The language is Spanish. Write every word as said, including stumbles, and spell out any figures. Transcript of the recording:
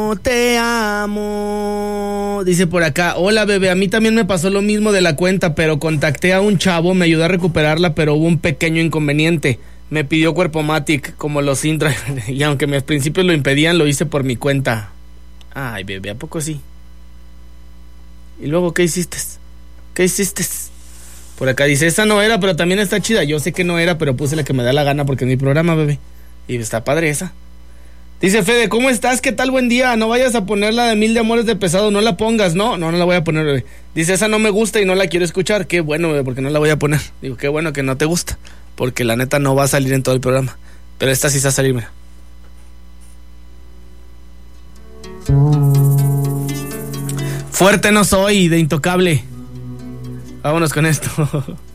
amo, te amo. Dice por acá, hola bebé, a mí también me pasó lo mismo de la cuenta, pero contacté a un chavo, me ayudó a recuperarla, pero hubo un pequeño inconveniente. Me pidió Cuerpomatic, como los Intra, y aunque mis principios lo impedían, lo hice por mi cuenta. Ay bebé, ¿a poco sí? ¿Y luego qué hiciste? ¿Qué hiciste? Por acá dice, esa no era, pero también está chida. Yo sé que no era, pero puse la que me da la gana porque es mi programa, bebé. Y está padre esa. Dice Fede, ¿cómo estás? ¿Qué tal? Buen día. No vayas a poner la de Mil de Amores de Pesado, no la pongas. No, no, no la voy a poner, bebé. Dice, esa no me gusta y no la quiero escuchar. Qué bueno, bebé, porque no la voy a poner. Digo, qué bueno que no te gusta, porque la neta no va a salir en todo el programa. Pero esta sí va a salir, mira. Fuerte no soy, de Intocable. Vámonos con esto.